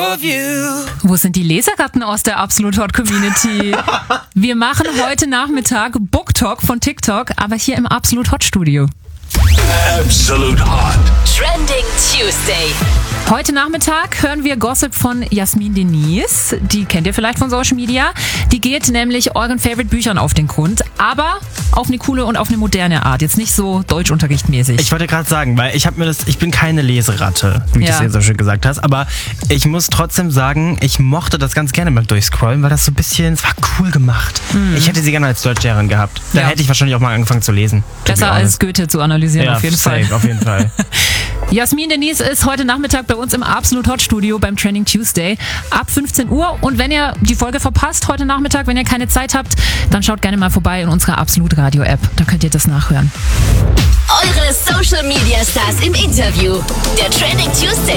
of you. Wo sind die Leseratten aus der Absolut Hot Community? Wir machen heute Nachmittag Book Talk von TikTok, aber hier im Absolut Hot Studio. Absolute Hot. Trending Tuesday. Heute Nachmittag hören wir Gossip von Jasmin Denise. Die kennt ihr vielleicht von Social Media. Die geht nämlich euren Favorite-Büchern auf den Grund, aber auf eine coole und auf eine moderne Art. Jetzt nicht so Deutschunterrichtmäßig. Ich wollte gerade sagen, weil ich bin keine Leseratte, wie du es ja so schön gesagt hast, aber ich muss trotzdem sagen, ich mochte das ganz gerne mal durchscrollen, weil das so ein bisschen, es war cool gemacht. Ich hätte sie gerne als Deutschlehrerin gehabt. Da hätte ich wahrscheinlich auch mal angefangen zu lesen. Besser als Goethe zu analysieren, auf jeden Fall. Auf jeden Fall. Jasmin Denise ist heute Nachmittag bei uns im Absolut Hot Studio beim Trending Tuesday ab 15 Uhr. Und wenn ihr die Folge verpasst heute Nachmittag, wenn ihr keine Zeit habt, dann schaut gerne mal vorbei in unserer Absolut Radio App. Da könnt ihr das nachhören. Eure Social Media Stars im Interview. Der Trending Tuesday